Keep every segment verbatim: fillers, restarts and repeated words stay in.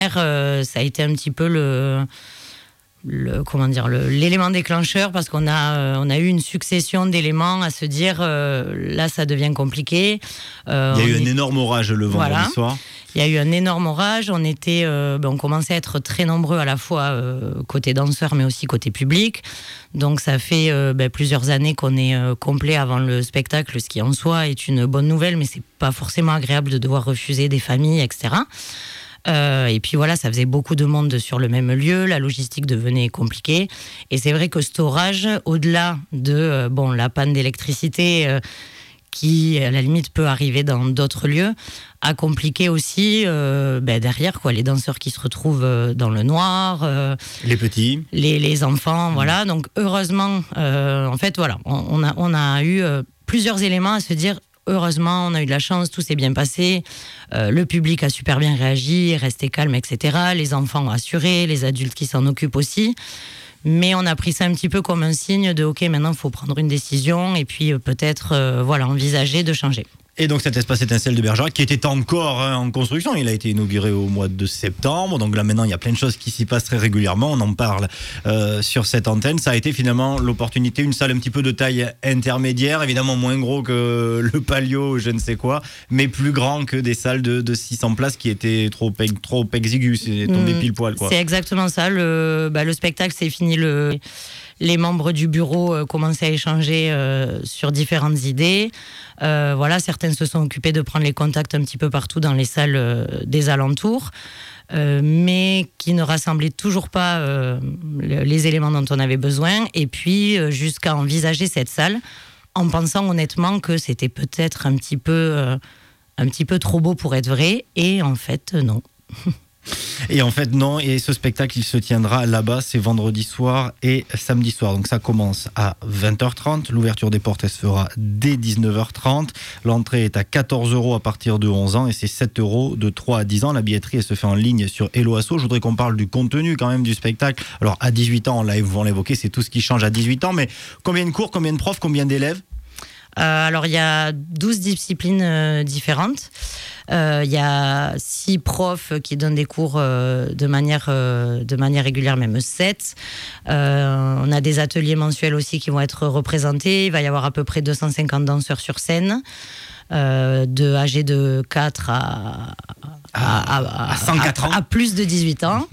Euh, ça a été un petit peu le... Le, comment dire, le, l'élément déclencheur, parce qu'on a, euh, on a eu une succession d'éléments à se dire euh, là ça devient compliqué. Euh, il y a eu est... un énorme orage le vendredi voilà. soir. Il y a eu un énorme orage. On était, euh, ben, on commençait à être très nombreux à la fois euh, côté danseurs mais aussi côté public. Donc ça fait euh, ben, plusieurs années qu'on est euh, complet avant le spectacle, ce qui en soi est une bonne nouvelle, mais c'est pas forcément agréable de devoir refuser des familles, et cetera. Euh, et puis voilà, ça faisait beaucoup de monde sur le même lieu, la logistique devenait compliquée. Et c'est vrai que cet orage, au-delà de euh, bon, la panne d'électricité euh, qui, à la limite, peut arriver dans d'autres lieux, a compliqué aussi euh, ben, derrière quoi, les danseurs qui se retrouvent euh, dans le noir. Euh, les petits. Les, les enfants, mmh. voilà. Donc heureusement, euh, en fait, voilà, on, on, a, on a eu euh, plusieurs éléments à se dire. Heureusement, on a eu de la chance, tout s'est bien passé. Euh, le public a super bien réagi, resté calme, et cetera. Les enfants ont assuré, les adultes qui s'en occupent aussi. Mais on a pris ça un petit peu comme un signe de « Ok, maintenant, il faut prendre une décision et puis euh, peut-être euh, voilà, envisager de changer ». Et donc cet espace étincelle de Bergerac qui était encore hein, en construction, il a été inauguré au mois de septembre, donc là maintenant il y a plein de choses qui s'y passent très régulièrement, on en parle euh, sur cette antenne. Ça a été finalement l'opportunité, une salle un petit peu de taille intermédiaire, évidemment moins gros que le Palio, je ne sais quoi, mais plus grand que des salles de, de six cents places qui étaient trop, trop exigus, c'est tombé mmh, pile poil quoi. C'est exactement ça, le, bah, le spectacle c'est fini, le... les membres du bureau euh, commençaient à échanger euh, sur différentes idées. Euh, voilà, certaines se sont occupées de prendre les contacts un petit peu partout dans les salles euh, des alentours, euh, mais qui ne rassemblaient toujours pas euh, les éléments dont on avait besoin. Et puis, euh, jusqu'à envisager cette salle, en pensant honnêtement que c'était peut-être un petit peu, euh, un petit peu trop beau pour être vrai. Et en fait, non. Et en fait non, et ce spectacle il se tiendra là-bas, c'est vendredi soir et samedi soir, donc ça commence à vingt heures trente, l'ouverture des portes elle se fera dès dix-neuf heures trente, l'entrée est à quatorze euros à partir de onze ans et c'est sept euros de trois à dix ans, la billetterie elle se fait en ligne sur Hello Asso. Je voudrais qu'on parle du contenu quand même du spectacle. Alors à dix-huit ans, on l'a, on l'évoquait, c'est tout ce qui change à dix-huit ans, mais combien de cours, combien de profs, combien d'élèves? Euh, alors, il y a douze disciplines euh, différentes. Il euh, y a six profs qui donnent des cours euh, de, manière, euh, de manière régulière, même sept. Euh, on a des ateliers mensuels aussi qui vont être représentés. Il va y avoir à peu près deux cent cinquante danseurs sur scène, euh, de âgés de quatre à... À, à, à, cent quatre ans. À, à plus de dix-huit ans.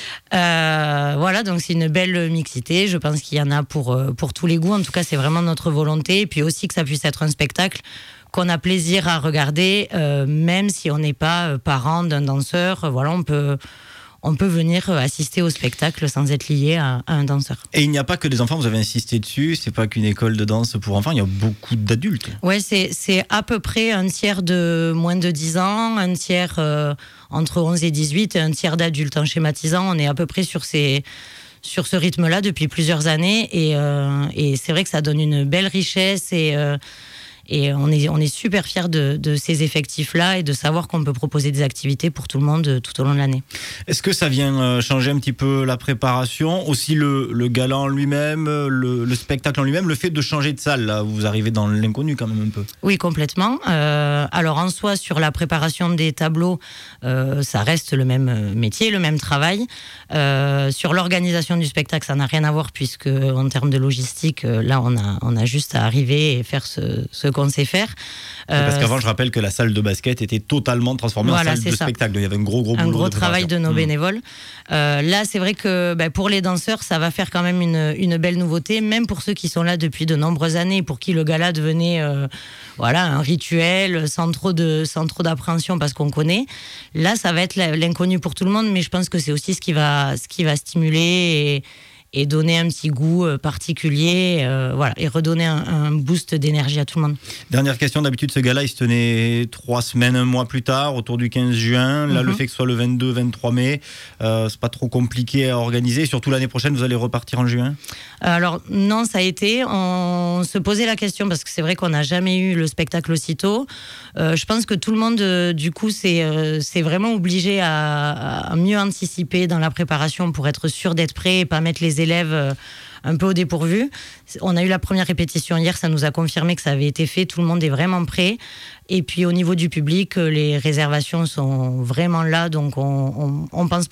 euh, voilà, donc c'est une belle mixité. Je pense qu'il y en a pour, pour tous les goûts. En tout cas, c'est vraiment notre volonté. Et puis aussi que ça puisse être un spectacle qu'on a plaisir à regarder, euh, même si on n'est pas parent d'un danseur. Voilà, on peut... on peut venir assister au spectacle sans être lié à, à un danseur. Et il n'y a pas que des enfants, vous avez insisté dessus, c'est pas qu'une école de danse pour enfants, il y a beaucoup d'adultes. Ouais, c'est, c'est à peu près un tiers de moins de dix ans, un tiers euh, entre onze et dix-huit et un tiers d'adultes. En schématisant, on est à peu près sur ces... sur ce rythme-là depuis plusieurs années et, euh, et c'est vrai que ça donne une belle richesse et... Euh, Et on est, on est super fiers de, de ces effectifs-là et de savoir qu'on peut proposer des activités pour tout le monde tout au long de l'année. Est-ce que ça vient changer un petit peu la préparation? Aussi le, le gala en lui-même, le, le spectacle en lui-même, le fait de changer de salle, là, vous arrivez dans l'inconnu quand même un peu. Oui, complètement. Euh, alors en soi, sur la préparation des tableaux, euh, ça reste le même métier, le même travail. Euh, sur l'organisation du spectacle, ça n'a rien à voir puisque en termes de logistique, là, on a, on a juste à arriver et faire ce, ce qu'on sait faire. Euh, Parce qu'avant, je rappelle que la salle de basket était totalement transformée voilà, en salle de ça. spectacle. Il y avait un gros, gros boulot. Un gros de travail de nos mmh. bénévoles. Euh, là, c'est vrai que bah, pour les danseurs, ça va faire quand même une, une belle nouveauté, même pour ceux qui sont là depuis de nombreuses années, pour qui le gala devenait euh, voilà, un rituel, sans trop, de, sans trop d'appréhension parce qu'on connaît. Là, ça va être l'inconnu pour tout le monde, mais je pense que c'est aussi ce qui va, ce qui va stimuler et et donner un petit goût particulier, euh, voilà, et redonner un, un boost d'énergie à tout le monde. Dernière question, d'habitude ce gala il se tenait trois semaines, un mois plus tard, autour du quinze juin. Là, mm-hmm. le fait que ce soit le vingt-deux vingt-trois mai, euh, c'est pas trop compliqué à organiser. Surtout l'année prochaine, vous allez repartir en juin? Alors non, ça a été. On se posait la question parce que c'est vrai qu'on n'a jamais eu le spectacle aussitôt. Euh, je pense que tout le monde, euh, du coup, c'est, euh, c'est vraiment obligé à, à mieux anticiper dans la préparation pour être sûr d'être prêt et pas mettre les élèves un peu au dépourvu. On a eu la première répétition hier, ça nous a confirmé que ça avait été fait, tout le monde est vraiment prêt. Et puis au niveau du public, les réservations sont vraiment là, donc on, on, on pense pas